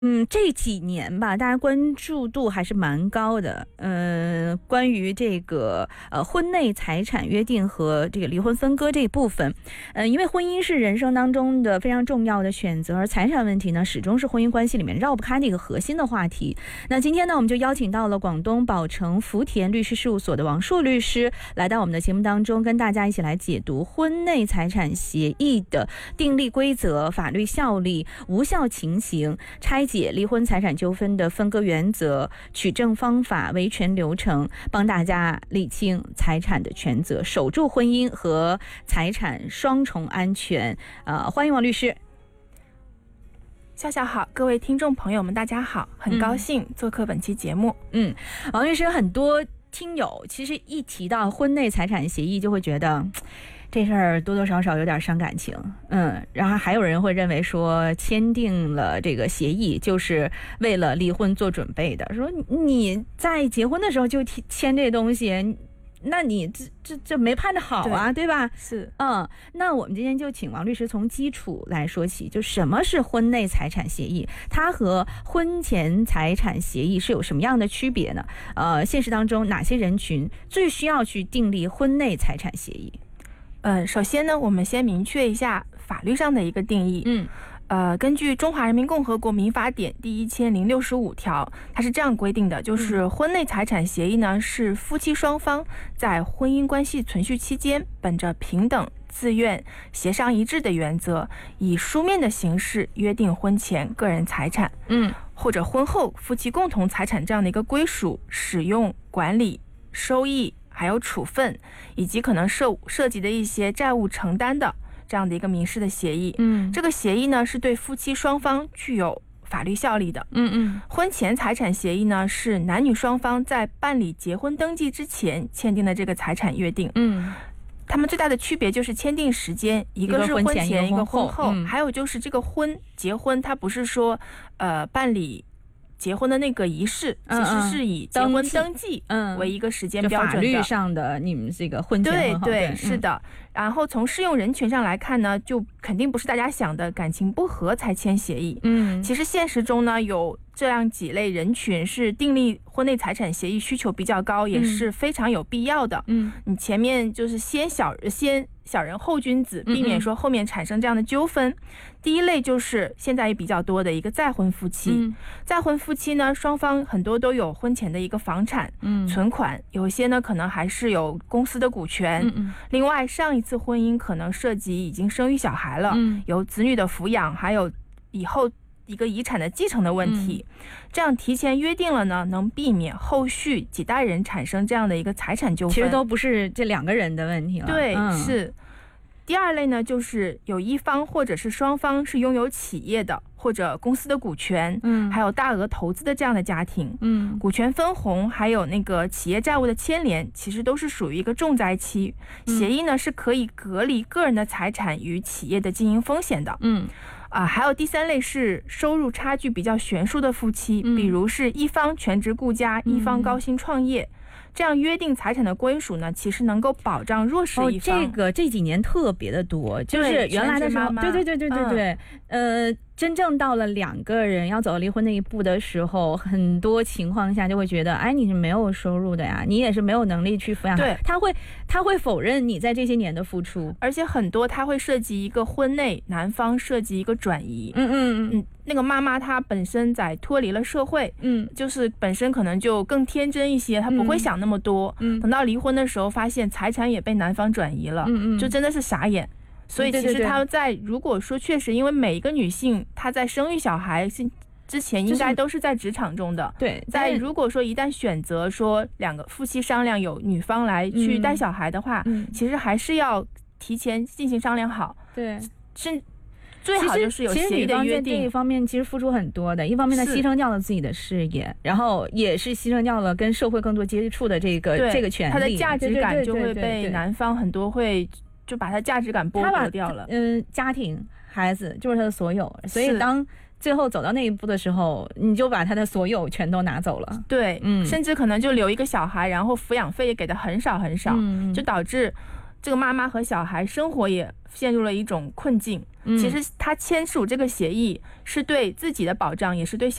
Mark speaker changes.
Speaker 1: 这几年吧，大家关注度还是蛮高的。关于这个婚内财产约定和这个离婚分割这一部分，因为婚姻是人生当中的非常重要的选择，而财产问题呢，始终是婚姻关系里面绕不开的一个核心的话题。那今天呢，我们就邀请到了广东宝城福田律师事务所的王树律师来到我们的节目当中，跟大家一起来解读婚内财产协议的订立规则、法律效力、无效情形、拆解离婚财产纠纷的分割原则、取证方法、维权流程，帮大家理清财产的权责，守住婚姻和财产双重安全。欢迎王律师。
Speaker 2: 笑笑好，各位听众朋友们大家好，很高兴做客本期节目。
Speaker 1: 王律师，很多听友其实一提到婚内财产协议就会觉得这事儿多多少少有点伤感情，然后还有人会认为说签订了这个协议就是为了离婚做准备的，说你在结婚的时候就签这东西，那你这没盼着好啊， 对吧？
Speaker 2: 是，
Speaker 1: 那我们今天就请王律师从基础来说起，就什么是婚内财产协议，它和婚前财产协议是有什么样的区别呢？现实当中哪些人群最需要去订立婚内财产协议？
Speaker 2: 首先呢，我们先明确一下法律上的一个定义。根据《中华人民共和国民法典》第1065条，它是这样规定的，就是婚内财产协议呢，是夫妻双方在婚姻关系存续期间，本着平等、自愿、协商一致的原则，以书面的形式约定婚前个人财产，或者婚后夫妻共同财产这样的一个归属、使用、管理、收益，还有处分，以及可能涉及的一些债务承担的这样的一个民事的协议。这个协议呢，是对夫妻双方具有法律效力的。婚前财产协议呢，是男女双方在办理结婚登记之前签订的这个财产约定。他们最大的区别就是签订时间，一个是婚前，一个婚后，还有就是这个结婚，它不是说办理结婚的那个仪式，其实是以结婚登记为一个时间标准的，
Speaker 1: 法律上的你们这个婚前婚后。
Speaker 2: 对，是的。然后从适用人群上来看呢，就肯定不是大家想的感情不和才签协议。其实现实中呢，有这样几类人群是订立婚内财产协议需求比较高，也是非常有必要的。你前面就是先小人后君子，避免说后面产生这样的纠纷。第一类就是现在也比较多的一个再婚夫妻。再婚夫妻呢，双方很多都有婚前的一个房产、存款，有些呢可能还是有公司的股权。另外上一次婚姻可能涉及已经生育小孩了，有子女的抚养，还有以后一个遗产的继承的问题。这样提前约定了呢，能避免后续几代人产生这样的一个财产纠纷，
Speaker 1: 其实都不是这两个人的问题了。
Speaker 2: 对，是。第二类呢，就是有一方或者是双方是拥有企业的或者公司的股权，还有大额投资的这样的家庭。股权分红还有那个企业债务的牵连，其实都是属于一个重灾期。协议呢是可以隔离个人的财产与企业的经营风险的。还有第三类是收入差距比较悬殊的夫妻，比如是一方全职顾家，一方高薪创业。这样约定财产的归属呢，其实能够保障弱势一方。
Speaker 1: 这几年特别的多，就是原来的时候，对，真正到了两个人要走到离婚那一步的时候，很多情况下就会觉得，你是没有收入的呀，你也是没有能力去抚养。
Speaker 2: 对，
Speaker 1: 他会否认你在这些年的付出，
Speaker 2: 而且很多他会涉及一个婚内男方涉及一个转移。那个妈妈她本身在脱离了社会，就是本身可能就更天真一些，她不会想那么多。等到离婚的时候，发现财产也被男方转移了，就真的是傻眼。所以其实她在如果说确实，因为每一个女性她在生育小孩之前应该都是在职场中的。
Speaker 1: 对，
Speaker 2: 在如果说一旦选择说两个夫妻商量有女方来去带小孩的话，其实还是要提前进行商量好。
Speaker 1: 对，
Speaker 2: 最好就是有协议的约定。
Speaker 1: 这一方面其实付出很多的，一方面他牺牲掉了自己的事业，然后也是牺牲掉了跟社会更多接触的这个权利，
Speaker 2: 他的价值感就会被男方很多会就把他价值感剥夺掉了。
Speaker 1: 家庭孩子就是他的所有，所以当最后走到那一步的时候，你就把他的所有全都拿走了。
Speaker 2: 对，甚至可能就留一个小孩，然后抚养费也给的很少，就导致这个妈妈和小孩生活也陷入了一种困境。 其实他签署这个协议是对自己的保障，也是对